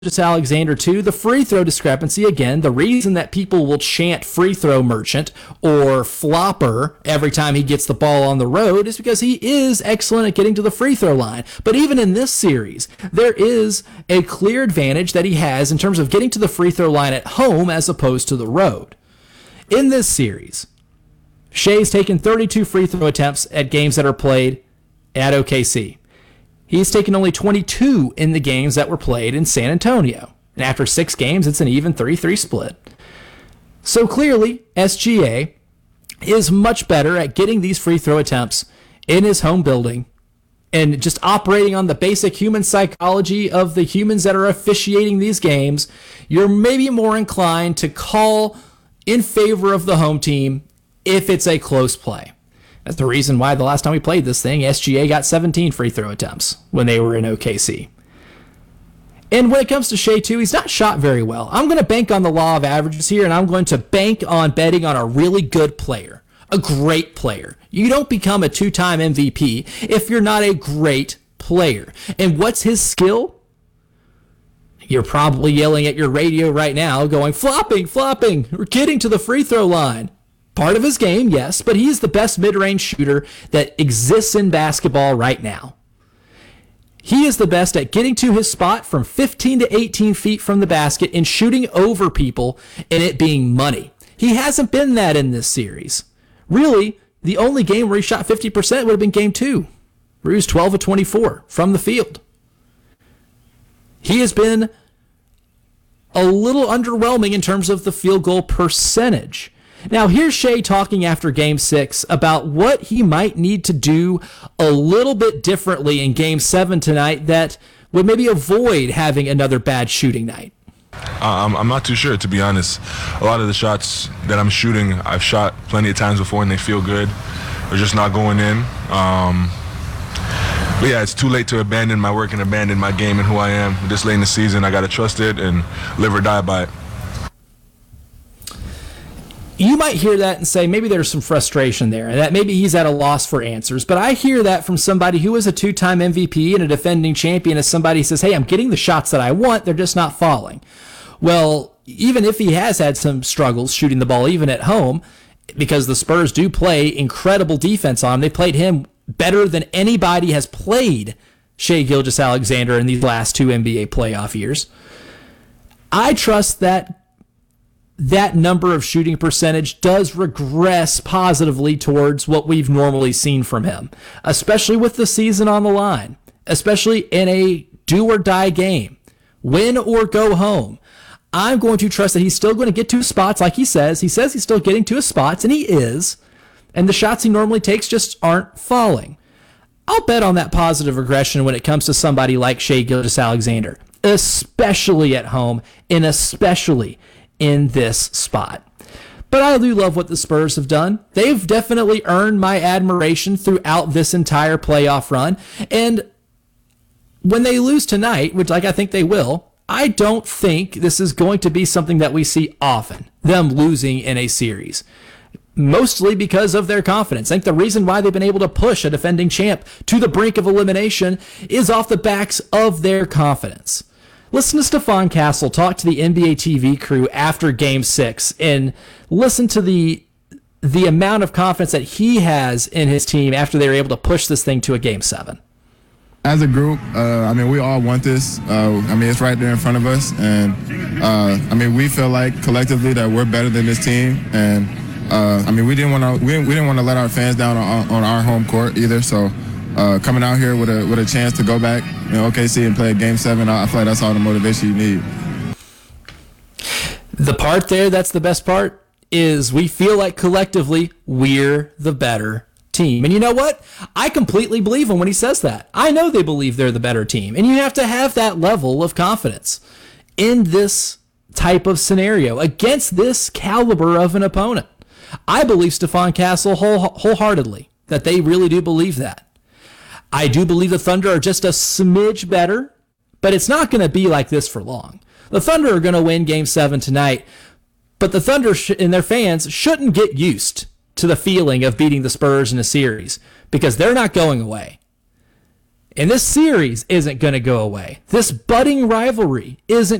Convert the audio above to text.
Alexander too. The free throw discrepancy, again, the reason that people will chant free throw merchant or flopper every time he gets the ball on the road is because he is excellent at getting to the free throw line. But even in this series, there is a clear advantage that he has in terms of getting to the free throw line at home as opposed to the road. In this series, Shai's taken 32 free throw attempts at games that are played at OKC. He's taken only 22 in the games that were played in San Antonio. And after 6 games, it's an even 3-3 split. So clearly, SGA is much better at getting these free throw attempts in his home building and just operating on the basic human psychology of the humans that are officiating these games. You're maybe more inclined to call in favor of the home team if it's a close play. That's the reason why the last time we played this thing, SGA got 17 free throw attempts when they were in OKC. And when it comes to Shai, too, he's not shot very well. I'm going to bank on the law of averages here, and I'm going to bank on betting on a really good player, a great player. You don't become a 2-time MVP if you're not a great player. And what's his skill? You're probably yelling at your radio right now going, flopping, we're getting to the free throw line. Part of his game, yes, but he's the best mid-range shooter that exists in basketball right now. He is the best at getting to his spot from 15 to 18 feet from the basket and shooting over people and it being money. He hasn't been that in this series. Really, the only game where he shot 50% would have been game 2, where he was 12 of 24 from the field. He has been a little underwhelming in terms of the field goal percentage. Now, here's Shai talking after Game 6 about what he might need to do a little bit differently in Game 7 tonight that would maybe avoid having another bad shooting night. I'm not too sure, to be honest. A lot of the shots that I'm shooting, I've shot plenty of times before and they feel good. They're just not going in. But yeah, it's too late to abandon my work and abandon my game and who I am. This late in the season, I got to trust it and live or die by it. You might hear that and say maybe there's some frustration there, and that maybe he's at a loss for answers. But I hear that from somebody who is a 2-time MVP and a defending champion as somebody who says, hey, I'm getting the shots that I want, they're just not falling. Well, even if he has had some struggles shooting the ball even at home, because the Spurs do play incredible defense on him, they played him better than anybody has played Shai Gilgeous-Alexander in these last 2 NBA playoff years. I trust that number of shooting percentage does regress positively towards what we've normally seen from him, especially with the season on the line, especially in a do-or-die game, win or go home. I'm going to trust that he's still going to get to his spots like he says. He says he's still getting to his spots, and he is, and the shots he normally takes just aren't falling. I'll bet on that positive regression when it comes to somebody like Shai Gilgeous-Alexander, especially at home and especially in this spot. But I do love what the Spurs have done. They've definitely earned my admiration throughout this entire playoff run. And when they lose tonight, which I think they will, I don't think this is going to be something that we see often, them losing in a series. Mostly because of their confidence. I think the reason why they've been able to push a defending champ to the brink of elimination is off the backs of their confidence. Listen to Stephon Castle talk to the NBA TV crew after Game 6 and listen to the amount of confidence that he has in his team after they were able to push this thing to a Game 7. As a group, we all want this. It's right there in front of us. And, we feel like collectively that we're better than this team. And, we didn't want to let our fans down on our home court either. So coming out here with a chance to go back in OKC and play a Game 7, I feel like that's all the motivation you need. The part there, that's the best part, is we feel like collectively we're the better team. And you know what? I completely believe him when he says that. I know they believe they're the better team. And you have to have that level of confidence in this type of scenario against this caliber of an opponent. I believe Stephon Castle wholeheartedly that they really do believe that. I do believe the Thunder are just a smidge better, but it's not going to be like this for long. The Thunder are going to win Game 7 tonight, but the Thunder and their fans shouldn't get used to the feeling of beating the Spurs in a series because they're not going away. And this series isn't going to go away. This budding rivalry isn't